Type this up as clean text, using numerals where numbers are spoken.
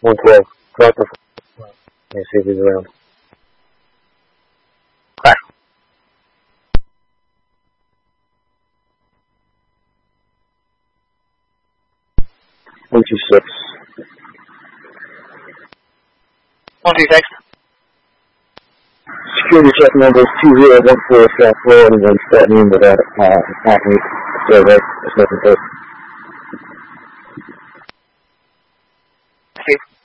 112. Drop the phone. Let me see if he's around. Hi. 126. 126. Security check numbers 2014 South Florida. Anyone starting in with a acne survey. There's nothing to it. Steve.